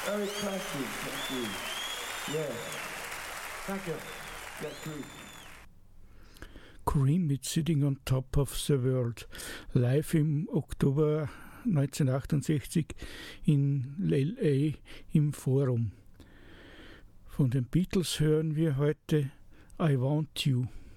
Very classy. Thank you. Yeah. Thank you. Get through. Cream mit Sitting on Top of the World. Live im Oktober 1968 in L.A. im Forum. Von den Beatles hören wir heute I Want You.